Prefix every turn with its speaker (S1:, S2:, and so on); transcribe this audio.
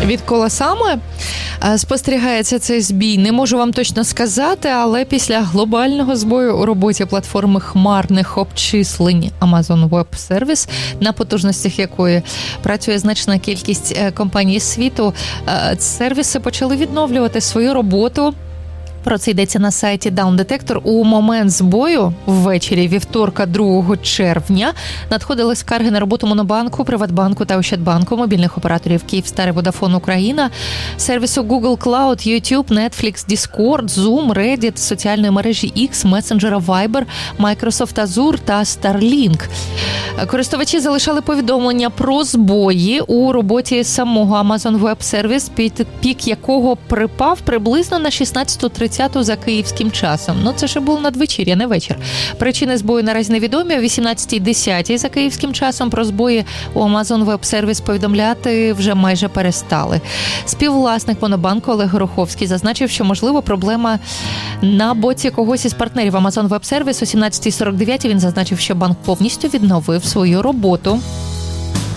S1: Відколи саме спостерігається цей збій, не можу вам точно сказати, але після глобального збою у роботі платформи хмарних обчислень Amazon Web Service, на потужностях якої працює значна кількість компаній світу, сервіси почали відновлювати свою роботу. Про це йдеться на сайті Down Detector. У момент збою ввечері вівторка 2 червня надходили скарги на роботу Монобанку, Приватбанку та Ощадбанку, мобільних операторів Kyivstar і Vodafone Україна, сервісу Google Cloud, YouTube, Netflix, Discord, Zoom, Reddit, соціальної мережі X, месенджера Viber, Microsoft Azure та Starlink. Користувачі залишали повідомлення про збої у роботі самого Amazon Web Service, пік якого припав приблизно на 16:30 за київським часом. Ну, це ще було надвечір'я, не вечір. Причини збою наразі невідомі. О 18:10 за київським часом про збої у Amazon Web Service повідомляти вже майже перестали. Співвласник Монобанку Олег Гороховський зазначив, що, можливо, проблема на боці когось із партнерів Amazon Web Service. О 17:49 він зазначив, що банк повністю відновив свою роботу.